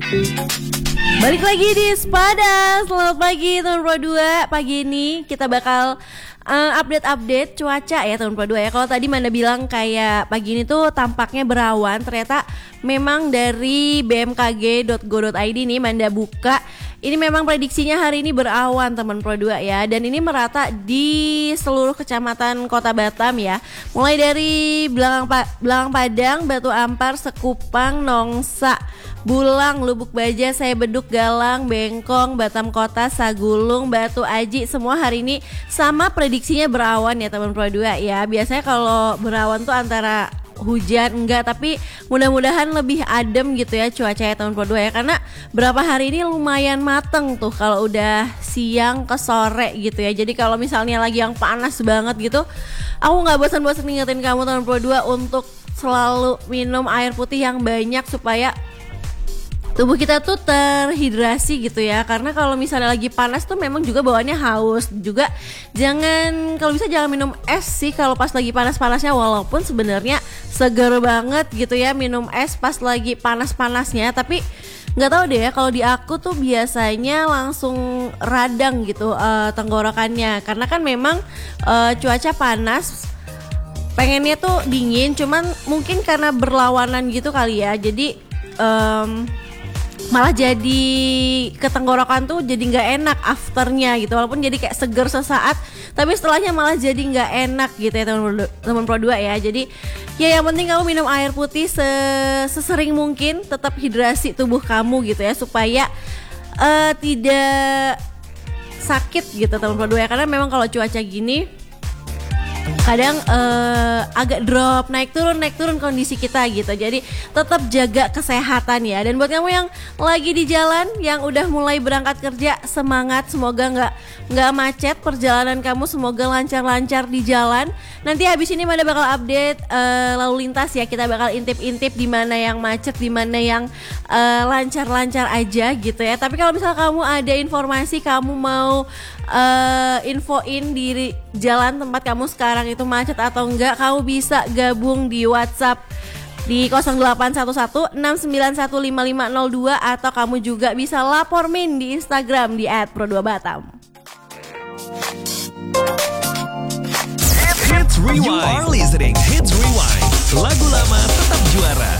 Balik lagi di Sepada. Selamat pagi teman Pro 2. Pagi ini kita bakal update cuaca ya teman Pro 2 ya. Kalau tadi Manda bilang kayak pagi ini tuh tampaknya berawan, ternyata memang dari bmkg.go.id nih Manda buka. Ini memang prediksinya hari ini berawan teman Pro 2 ya. Dan ini merata di seluruh kecamatan Kota Batam ya. Mulai dari Belang Padang, Batu Ampar, Sekupang, Nongsa, Bulang, Lubuk Baja, Saya Beduk, Galang, Bengkong, Batam Kota, Sagulung, Batu Aji, semua hari ini sama prediksinya berawan ya teman Pro 2 ya. Biasanya kalau berawan tuh antara hujan enggak, tapi mudah-mudahan lebih adem gitu ya cuacanya teman Pro 2 ya, karena berapa hari ini lumayan mateng tuh kalau udah siang ke sore gitu ya. Jadi kalau misalnya lagi yang panas banget gitu, aku nggak bosan-bosan ngingetin kamu teman Pro 2 untuk selalu minum air putih yang banyak supaya tubuh kita tuh terhidrasi gitu ya. Karena kalau misalnya lagi panas tuh memang juga bawaannya haus. Juga kalau bisa jangan minum es sih kalau pas lagi panas-panasnya, walaupun sebenarnya seger banget gitu ya minum es pas lagi panas-panasnya. Tapi nggak tahu deh ya, kalau di aku tuh biasanya langsung radang gitu tenggorokannya. Karena kan memang cuaca panas, pengennya tuh dingin, cuman mungkin karena berlawanan gitu kali ya. Jadi malah jadi ketenggorokan tuh jadi nggak enak afternya gitu, walaupun jadi kayak seger sesaat tapi setelahnya malah jadi nggak enak gitu ya teman Pro 2 ya. Jadi ya yang penting kamu minum air putih sesering mungkin, tetap hidrasi tubuh kamu gitu ya, supaya tidak sakit gitu teman Pro 2 ya. Karena memang kalau cuaca gini kadang agak drop, naik turun kondisi kita gitu. Jadi tetap jaga kesehatan ya. Dan buat kamu yang lagi di jalan, yang udah mulai berangkat kerja, semangat, semoga nggak macet perjalanan kamu, semoga lancar-lancar di jalan. Nanti habis ini Manda bakal update lalu lintas ya. Kita bakal intip-intip di mana yang macet, di mana yang lancar-lancar aja gitu ya. Tapi kalau misalnya kamu ada informasi, kamu mau infoin di jalan tempat kamu sekarang itu macet atau enggak, kamu bisa gabung di WhatsApp di 081169155502, atau kamu juga bisa lapor Min di Instagram di @pro2batam. Hits Rewind. You are listening Hits Rewind. Lagu lama tetap juara.